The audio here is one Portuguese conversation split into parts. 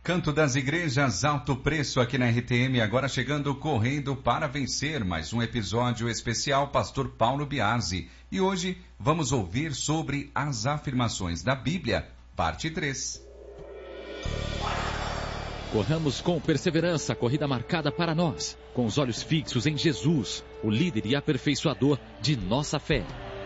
Canto das Igrejas, alto preço aqui na RTM, agora chegando correndo para vencer, mais um episódio especial Pastor Paulo Biasi. E hoje vamos ouvir sobre as afirmações da Bíblia, parte 3. Corramos com perseverança a corrida marcada para nós, com os olhos fixos em Jesus, o líder e aperfeiçoador de nossa fé.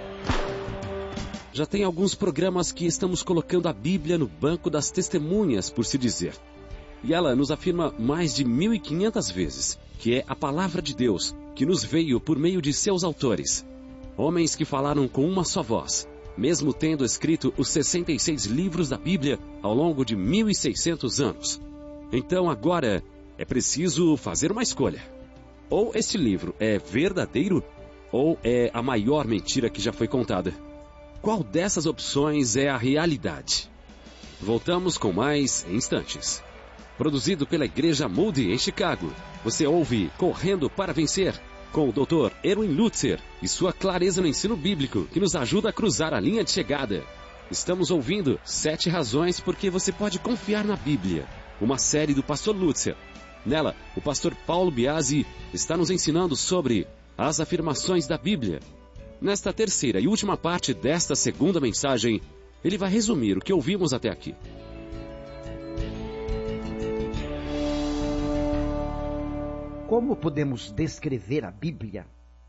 Já tem alguns programas que estamos colocando a Bíblia no banco das testemunhas, por se dizer. E ela nos afirma mais de 1.500 vezes que é a palavra de Deus que nos veio por meio de seus autores. Homens que falaram com uma só voz, mesmo tendo escrito os 66 livros da Bíblia ao longo de 1.600 anos. Então agora é preciso fazer uma escolha. Ou este livro é verdadeiro, ou é a maior mentira que já foi contada. Qual dessas opções é a realidade? Voltamos com mais em instantes. Produzido pela Igreja Moody em Chicago, você ouve Correndo para Vencer, com o Dr. Erwin Lutzer e sua clareza no ensino bíblico que nos ajuda a cruzar a linha de chegada. Estamos ouvindo 7 razões porque você pode confiar na Bíblia, uma série do pastor Lutzer. Nela, o pastor Paulo Biasi está nos ensinando sobre as afirmações da Bíblia. Nesta terceira e última parte desta segunda mensagem, ele vai resumir o que ouvimos até aqui. Como podemos descrever a Bíblia?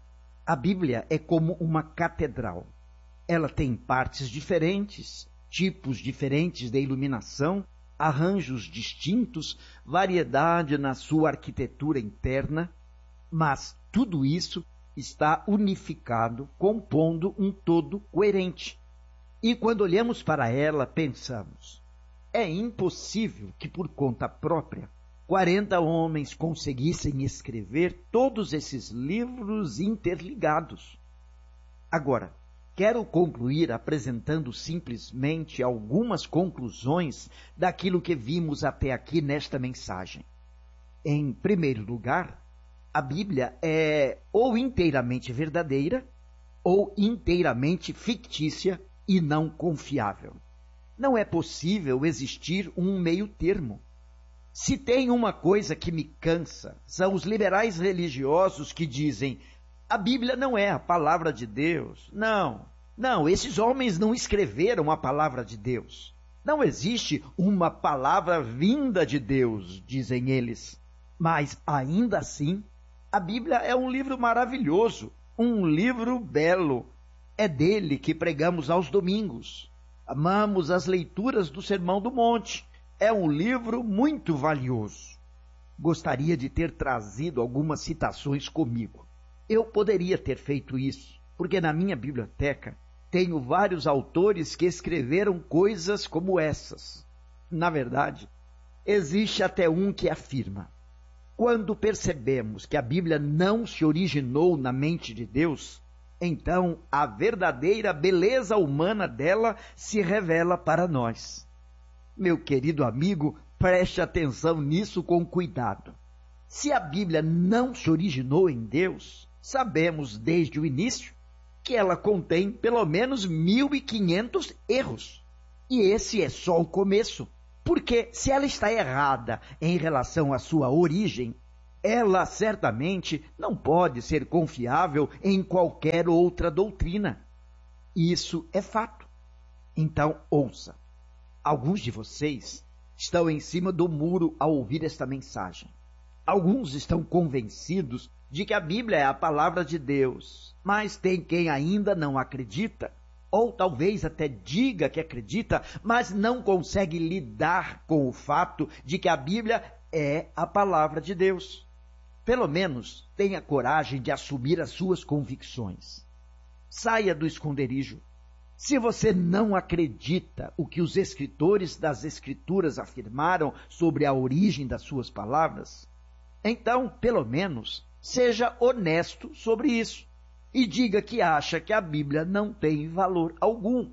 A Bíblia é como uma catedral. Ela tem partes diferentes, tipos diferentes de iluminação, arranjos distintos, variedade na sua arquitetura interna, mas tudo isso está unificado, compondo um todo coerente. E quando olhamos para ela, pensamos, é impossível que por conta própria 40 homens conseguissem escrever todos esses livros interligados. Agora, quero concluir apresentando simplesmente algumas conclusões daquilo que vimos até aqui nesta mensagem. Em primeiro lugar, a Bíblia é ou inteiramente verdadeira, ou inteiramente fictícia e não confiável. Não é possível existir um meio termo. Se tem uma coisa que me cansa, são os liberais religiosos que dizem a Bíblia não é a palavra de Deus. Não, esses homens não escreveram a palavra de Deus. Não existe uma palavra vinda de Deus, dizem eles. Mas ainda assim, a Bíblia é um livro maravilhoso, um livro belo. É dele que pregamos aos domingos. Amamos as leituras do Sermão do Monte. É um livro muito valioso. Gostaria de ter trazido algumas citações comigo. Eu poderia ter feito isso, porque na minha biblioteca tenho vários autores que escreveram coisas como essas. Na verdade, existe até um que afirma: quando percebemos que a Bíblia não se originou na mente de Deus, então a verdadeira beleza humana dela se revela para nós. Meu querido amigo, preste atenção nisso com cuidado. Se a Bíblia não se originou em Deus, sabemos desde o início que ela contém pelo menos 1.500 erros. E esse é só o começo. Porque se ela está errada em relação à sua origem, ela certamente não pode ser confiável em qualquer outra doutrina. Isso é fato. Então, ouça. Alguns de vocês estão em cima do muro ao ouvir esta mensagem. Alguns estão convencidos de que a Bíblia é a palavra de Deus, mas tem quem ainda não acredita, ou talvez até diga que acredita, mas não consegue lidar com o fato de que a Bíblia é a palavra de Deus. Pelo menos tenha coragem de assumir as suas convicções. Saia do esconderijo. Se você não acredita o que os escritores das Escrituras afirmaram sobre a origem das suas palavras, então, pelo menos, seja honesto sobre isso e diga que acha que a Bíblia não tem valor algum,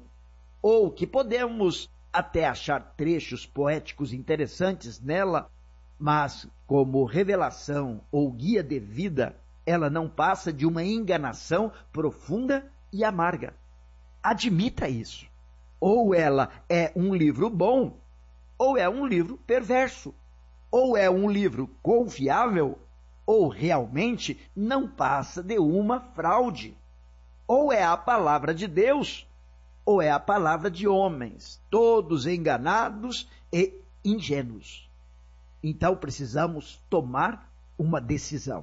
ou que podemos até achar trechos poéticos interessantes nela, mas como revelação ou guia de vida, ela não passa de uma enganação profunda e amarga. Admita isso. Ou ela é um livro bom, ou é um livro perverso, ou é um livro confiável, ou realmente não passa de uma fraude. Ou é a palavra de Deus, ou é a palavra de homens, todos enganados e ingênuos. Então precisamos tomar uma decisão.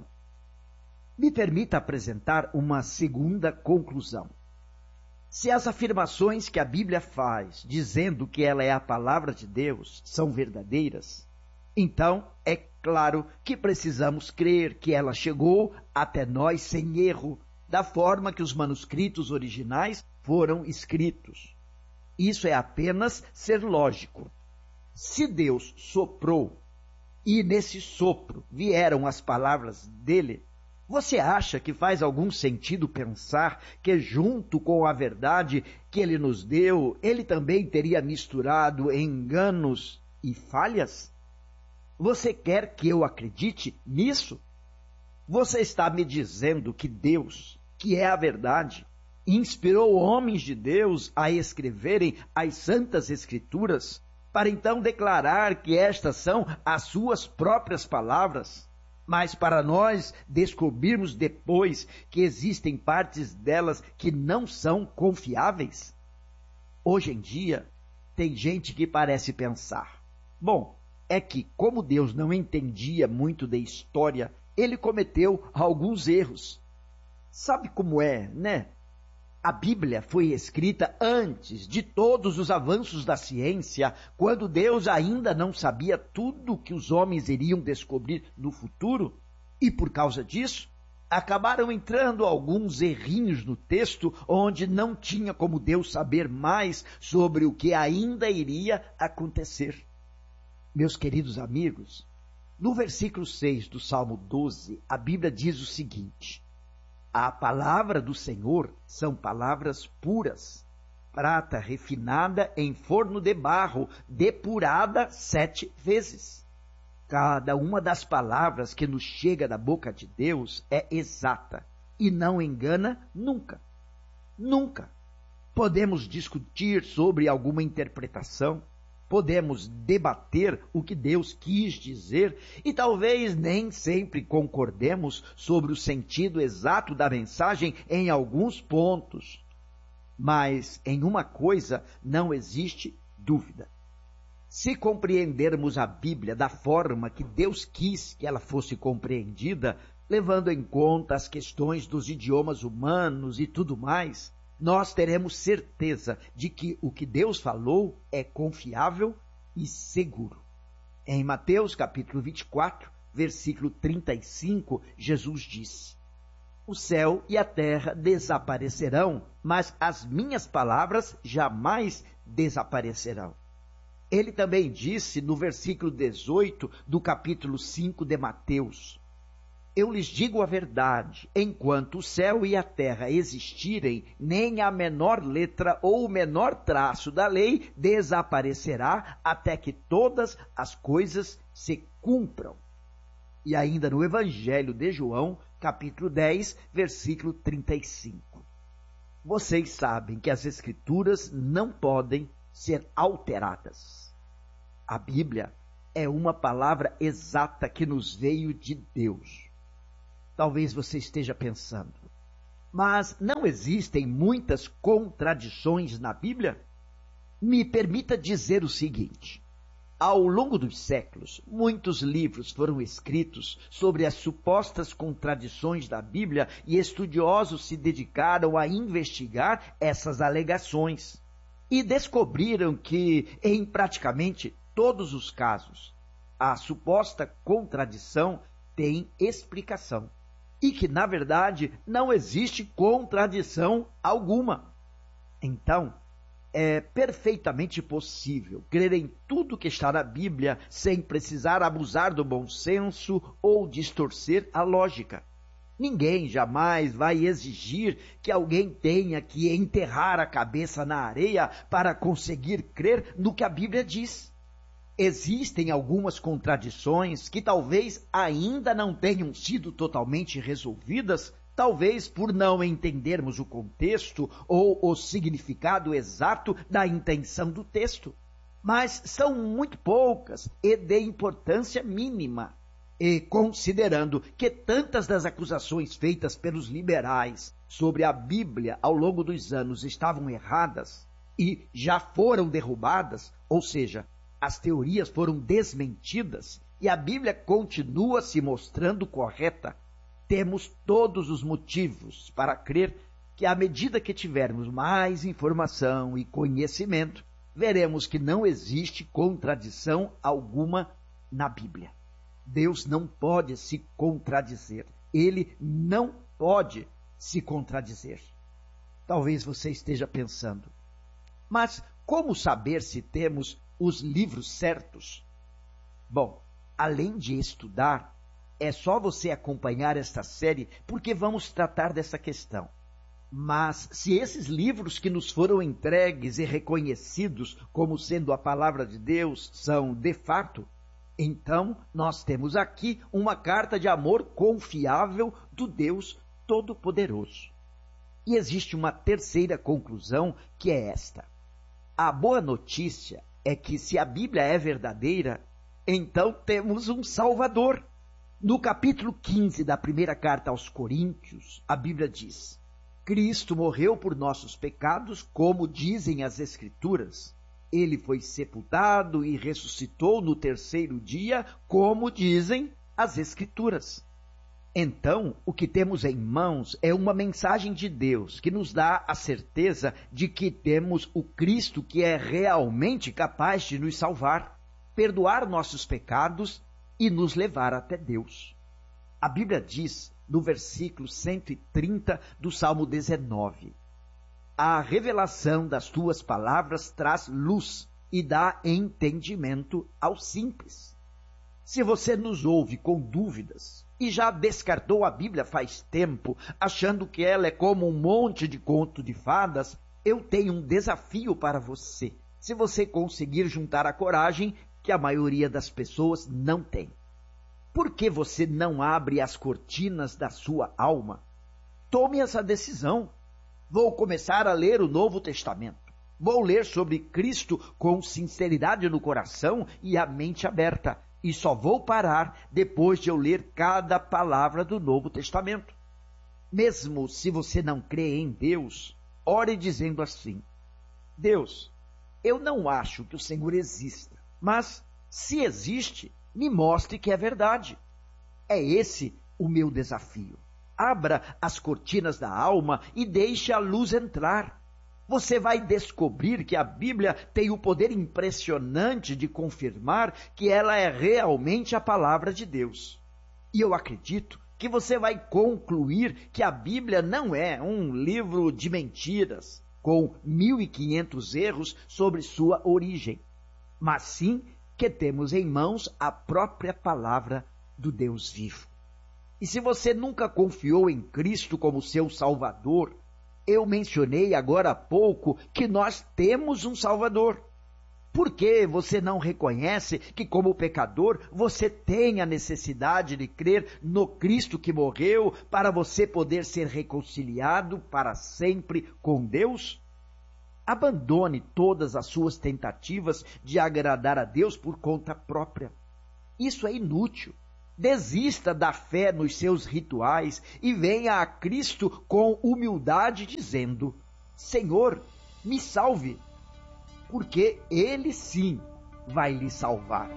Me permita apresentar uma segunda conclusão. Se as afirmações que a Bíblia faz, dizendo que ela é a palavra de Deus, são verdadeiras, então é claro que precisamos crer que ela chegou até nós sem erro, da forma que os manuscritos originais foram escritos. Isso é apenas ser lógico. Se Deus soprou e nesse sopro vieram as palavras dele, você acha que faz algum sentido pensar que junto com a verdade que ele nos deu, ele também teria misturado enganos e falhas? Você quer que eu acredite nisso? Você está me dizendo que Deus, que é a verdade, inspirou homens de Deus a escreverem as Santas Escrituras, para então declarar que estas são as suas próprias palavras, mas para nós descobrirmos depois que existem partes delas que não são confiáveis? Hoje em dia, tem gente que parece pensar, bom, é que como Deus não entendia muito da história, ele cometeu alguns erros. Sabe como é, né? A Bíblia foi escrita antes de todos os avanços da ciência, quando Deus ainda não sabia tudo o que os homens iriam descobrir no futuro. E por causa disso, acabaram entrando alguns errinhos no texto, onde não tinha como Deus saber mais sobre o que ainda iria acontecer. Meus queridos amigos, no versículo 6 do Salmo 12, a Bíblia diz o seguinte: a palavra do Senhor são palavras puras, prata refinada em forno de barro, depurada 7 vezes. Cada uma das palavras que nos chega da boca de Deus é exata e não engana nunca. Nunca. Podemos discutir sobre alguma interpretação, podemos debater o que Deus quis dizer e talvez nem sempre concordemos sobre o sentido exato da mensagem em alguns pontos. Mas em uma coisa não existe dúvida. Se compreendermos a Bíblia da forma que Deus quis que ela fosse compreendida, levando em conta as questões dos idiomas humanos e tudo mais, nós teremos certeza de que o que Deus falou é confiável e seguro. Em Mateus capítulo 24, versículo 35, Jesus disse: o céu e a terra desaparecerão, mas as minhas palavras jamais desaparecerão. Ele também disse no versículo 18 do capítulo 5 de Mateus: eu lhes digo a verdade, enquanto o céu e a terra existirem, nem a menor letra ou o menor traço da lei desaparecerá até que todas as coisas se cumpram. E ainda no Evangelho de João, capítulo 10, versículo 35. Vocês sabem que as Escrituras não podem ser alteradas. A Bíblia é uma palavra exata que nos veio de Deus. Talvez você esteja pensando, mas não existem muitas contradições na Bíblia? Me permita dizer o seguinte: ao longo dos séculos, muitos livros foram escritos sobre as supostas contradições da Bíblia e estudiosos se dedicaram a investigar essas alegações. E descobriram que, em praticamente todos os casos, a suposta contradição tem explicação. E que, na verdade, não existe contradição alguma. Então, é perfeitamente possível crer em tudo que está na Bíblia sem precisar abusar do bom senso ou distorcer a lógica. Ninguém jamais vai exigir que alguém tenha que enterrar a cabeça na areia para conseguir crer no que a Bíblia diz. Existem algumas contradições que talvez ainda não tenham sido totalmente resolvidas, talvez por não entendermos o contexto ou o significado exato da intenção do texto. mas são muito poucas e de importância mínima. E considerando que tantas das acusações feitas pelos liberais sobre a Bíblia ao longo dos anos estavam erradas e já foram derrubadas, ou seja, as teorias foram desmentidas e a Bíblia continua se mostrando correta, temos todos os motivos para crer que à medida que tivermos mais informação e conhecimento, veremos que não existe contradição alguma na Bíblia. Deus não pode se contradizer. Ele não pode se contradizer. Talvez você esteja pensando, mas como saber se temos os livros certos? Bom, além de estudar, é só você acompanhar esta série, porque vamos tratar dessa questão. Mas se esses livros que nos foram entregues e reconhecidos como sendo a palavra de Deus são de fato, então nós temos aqui uma carta de amor confiável do Deus Todo-Poderoso. E existe uma terceira conclusão, que é esta. A boa notícia é que se a Bíblia é verdadeira, então temos um Salvador. No capítulo 15 da primeira carta aos Coríntios, a Bíblia diz: Cristo morreu por nossos pecados, como dizem as Escrituras. Ele foi sepultado e ressuscitou no terceiro dia, como dizem as Escrituras. Então, o que temos em mãos é uma mensagem de Deus que nos dá a certeza de que temos o Cristo que é realmente capaz de nos salvar, perdoar nossos pecados e nos levar até Deus. A Bíblia diz, no versículo 130 do Salmo 19, a revelação das tuas palavras traz luz e dá entendimento ao simples. Se você nos ouve com dúvidas e já descartou a Bíblia faz tempo, achando que ela é como um monte de conto de fadas, eu tenho um desafio para você, se você conseguir juntar a coragem que a maioria das pessoas não tem. Por que você não abre as cortinas da sua alma? Tome essa decisão. Vou começar a ler o Novo Testamento. Vou ler sobre Cristo com sinceridade no coração e a mente aberta. E só vou parar depois de eu ler cada palavra do Novo Testamento. Mesmo se você não crê em Deus, ore dizendo assim: Deus, eu não acho que o Senhor exista, mas se existe, me mostre que é verdade. É esse o meu desafio. Abra as cortinas da alma e deixe a luz entrar. Você vai descobrir que a Bíblia tem o poder impressionante de confirmar que ela é realmente a palavra de Deus. E eu acredito que você vai concluir que a Bíblia não é um livro de mentiras, com 1.500 erros sobre sua origem, mas sim que temos em mãos a própria palavra do Deus vivo. E se você nunca confiou em Cristo como seu Salvador, eu mencionei agora há pouco que nós temos um Salvador. Por que você não reconhece que, como pecador, você tem a necessidade de crer no Cristo que morreu para você poder ser reconciliado para sempre com Deus? Abandone todas as suas tentativas de agradar a Deus por conta própria. Isso é inútil. Desista da fé nos seus rituais e venha a Cristo com humildade dizendo: Senhor, me salve, porque Ele sim vai lhe salvar.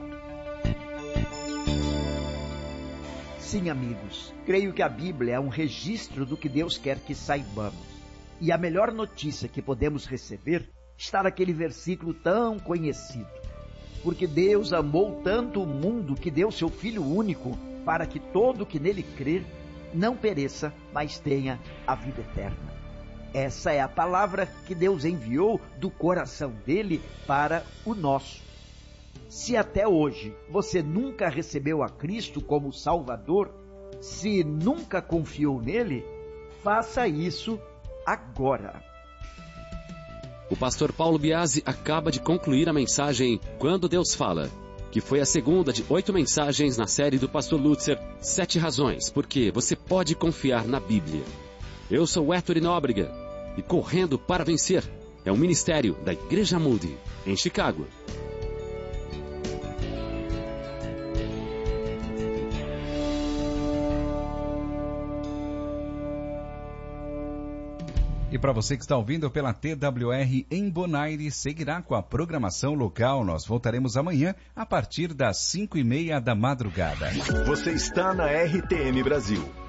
Sim, amigos, creio que a Bíblia é um registro do que Deus quer que saibamos. E a melhor notícia que podemos receber está naquele versículo tão conhecido. Porque Deus amou tanto o mundo que deu seu Filho único, para que todo que nele crer não pereça, mas tenha a vida eterna. Essa é a palavra que Deus enviou do coração dele para o nosso. Se até hoje você nunca recebeu a Cristo como Salvador, se nunca confiou nele, faça isso agora. O pastor Paulo Biasi acaba de concluir a mensagem Quando Deus Fala, que foi a segunda de 8 mensagens na série do pastor Lutzer, 7 razões porque você pode confiar na Bíblia. Eu sou Héctor Nóbrega e Correndo para Vencer é um ministério da Igreja Moody, em Chicago. E para você que está ouvindo pela TWR em Bonaire, seguirá com a programação local. Nós voltaremos amanhã a partir das 5:30 da madrugada. Você está na RTM Brasil.